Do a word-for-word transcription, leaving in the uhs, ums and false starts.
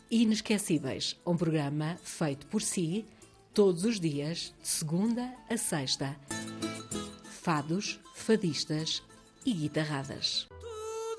Inesquecíveis, um programa feito por si, todos os dias, de segunda a sexta. Fados, fadistas e guitarradas.